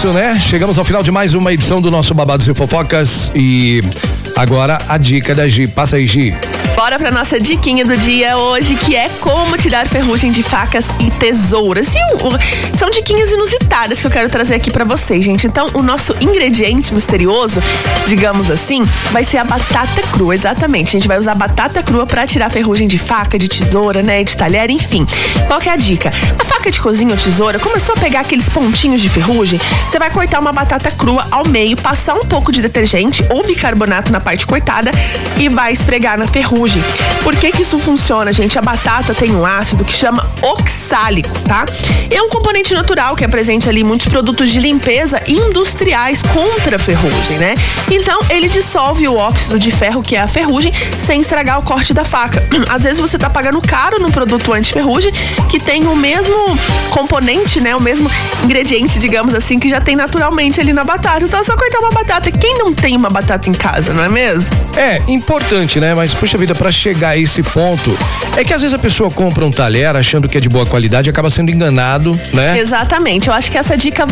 isso, né? Chegamos ao final de mais uma edição do nosso Babados e Fofocas e agora a dica da Gi. Passa aí, Gi. Bora pra nossa diquinha do dia hoje, que é como tirar ferrugem de facas e tesouras. São diquinhas inusitadas que eu quero trazer aqui pra vocês, gente. Então, o nosso ingrediente misterioso, digamos assim, vai ser a batata crua, exatamente. A gente vai usar batata crua pra tirar ferrugem de faca, de tesoura, né, de talher, enfim. Qual que é a dica? A faca de cozinha ou tesoura começou a pegar aqueles pontinhos de ferrugem, você vai cortar uma batata crua ao meio, passar um pouco de detergente ou bicarbonato na parte cortada e vai esfregar na ferrugem. Por que isso funciona, gente? A batata tem um ácido que chama oxálico, tá? É um componente natural que é presente ali em muitos produtos de limpeza industriais contra a ferrugem, né? Então, ele dissolve o óxido de ferro, que é a ferrugem, sem estragar o corte da faca. Às vezes você tá pagando caro num produto anti-ferrugem que tem o mesmo componente, né? O mesmo ingrediente, digamos assim, que já tem naturalmente ali na batata. Então é só cortar uma batata. Quem não tem uma batata em casa, não é mesmo? É importante, né? Mas, puxa vida, pra chegar a esse ponto, é que às vezes a pessoa compra um talher achando que é de boa qualidade e acaba sendo enganado, né? Exatamente. Eu acho que essa dica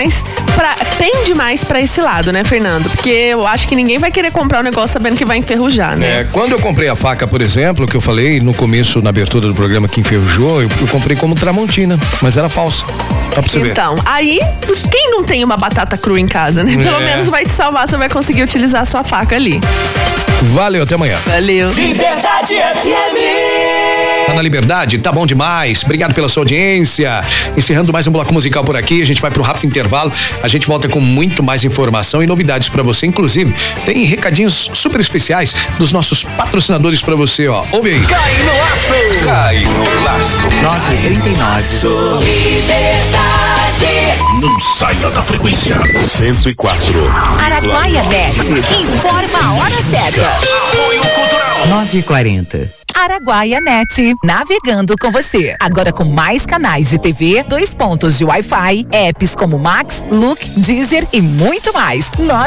pende mais pra esse lado, né, Fernando? Porque eu acho que ninguém vai querer comprar um negócio sabendo que vai enferrujar, né? Quando eu comprei a faca, por exemplo, que eu falei no começo, na abertura do programa, que enferrujou, eu comprei como Tramontina, mas era falsa. Pra você ver. Então, aí, quem não tem uma batata crua em casa, né? Pelo menos vai te salvar, você vai conseguir utilizar a sua faca ali. Valeu, até amanhã. Valeu. Liberdade FM. Tá na Liberdade? Tá bom demais. Obrigado pela sua audiência. Encerrando mais um bloco musical por aqui. A gente vai pro rápido intervalo. A gente volta com muito mais informação e novidades pra você. Inclusive, tem recadinhos super especiais dos nossos patrocinadores pra você, ó. Ouve aí. Cai no laço. Cai no laço. 939. Liberdade. Não saia da frequência. 104. Araguaia Bet informa a hora certa. Apoio Cultural. 940. Araguaia Net, navegando com você. Agora com mais canais de TV, 2 pontos de Wi-Fi, apps como Max, Look, Deezer e muito mais.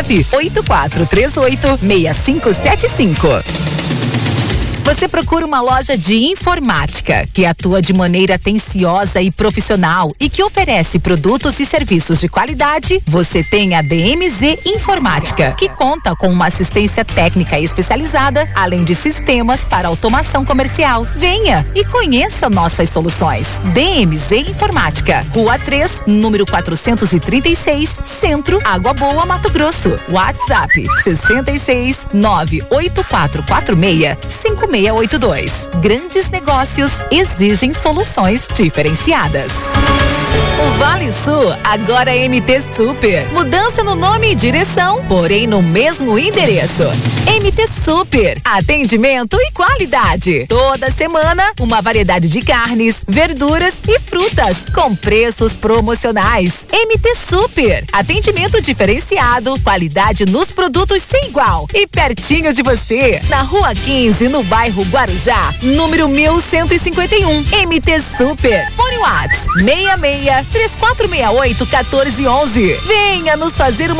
984386575. Você procura uma loja de informática que atua de maneira atenciosa e profissional e que oferece produtos e serviços de qualidade? Você tem a DMZ Informática, que conta com uma assistência técnica especializada, além de sistemas para automação comercial. Venha e conheça nossas soluções. DMZ Informática, Rua 3, número 436, Centro, Água Boa, Mato Grosso. WhatsApp 66 98446 5682. Grandes negócios exigem soluções diferenciadas. O Vale Sul agora é MT Super. Mudança no nome e direção, porém no mesmo endereço. MT Super. Atendimento e qualidade. Toda semana, uma variedade de carnes, verduras e frutas com preços promocionais. MT Super. Atendimento diferenciado, qualidade nos produtos sem igual e pertinho de você. Na Rua 15, no bairro Guarujá, número 1151. MT Super. Fone WhatsApp 66 3468 1411. Venha nos fazer uma